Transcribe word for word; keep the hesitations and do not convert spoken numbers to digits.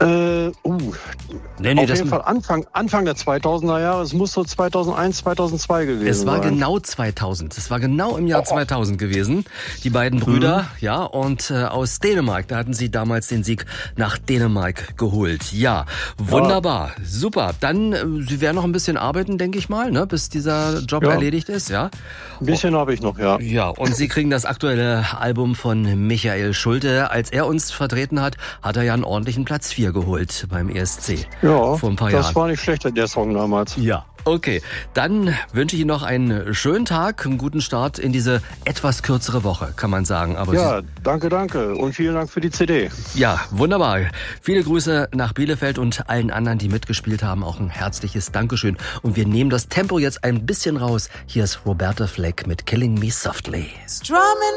Äh, uh, Nee, nee, auf das jeden Fall Anfang, Anfang der zweitausender Jahre. Es muss so zweitausendeins, zweitausendzwei gewesen sein. Es war sein. genau zweitausend. Es war genau im Jahr zweitausend gewesen. Die beiden Brüder, mhm. ja, und äh, aus Dänemark, da hatten sie damals den Sieg nach Dänemark geholt. Ja, wunderbar, ja. Super. Dann, äh, Sie werden noch ein bisschen arbeiten, denke ich mal, ne, bis dieser Job ja. erledigt ist, ja? Ein bisschen oh. habe ich noch, ja. Ja, und Sie kriegen das aktuelle Album von Michael Schulte. Als er uns vertreten hat, hat er ja einen ordentlichen Platz vier geholt beim E S C. Ja, vor ein paar das Jahren. war nicht schlecht, der Song damals. Ja, okay. Dann wünsche ich Ihnen noch einen schönen Tag, einen guten Start in diese etwas kürzere Woche, kann man sagen. Aber ja, danke, danke und vielen Dank für die C D. Ja, wunderbar. Viele Grüße nach Bielefeld und allen anderen, die mitgespielt haben. Auch ein herzliches Dankeschön. Und wir nehmen das Tempo jetzt ein bisschen raus. Hier ist Roberta Fleck mit Killing Me Softly.